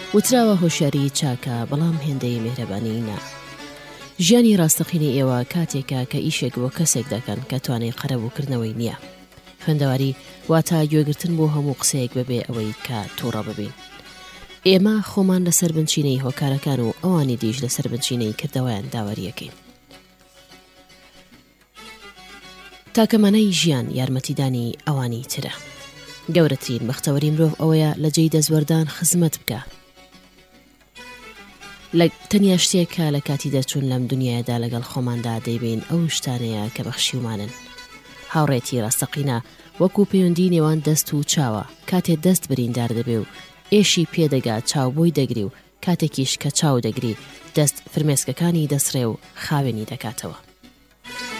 وتراوە هۆشیاری چاکە بەڵام هێندەی مێهرەبانی نا. ژیانی ڕاستەقینی ئێوە کاتێکە کە ئیشێک بۆ کەسێک دەکەن کە توانای قەرەبووکردنەوەی نییە. خوێندەواری واتە گوێگرتن بۆ هەموو قسەیەک بەبێ ئەوەی کە تووڕە ببین. ئێمە خۆمان لەسەر بنچینەی هۆکارەکان و ئەوانی دیش لەسەر بنچینەی کردەوەیان داوەریەکەین. تاکەمانەی ژیان یارمەتیدانی ئەوانی ترە. گەورەترین بەختەوەری مرۆڤ ئەوەیە لە جێی دەزوەردان خزمەت بکە. لە تەنیا شتێکە لە کاتی دەچوون لەم دنیادا لەگەڵ خۆماندا دەیبین ئەو شتانەیە کە بەخشیومانن. هاوڕێتی ڕاستەقینە وەکو پەیوەندی نێوان دەست و چاوە، کاتێ دەست بریندار دەبێ و ئێشی پێدەگا چاو بۆی دەگری و کاتێکیش کە چاو دەگری دەست فرمێسکەکانی دەسڕێ و خاوێنی دەکاتەوە.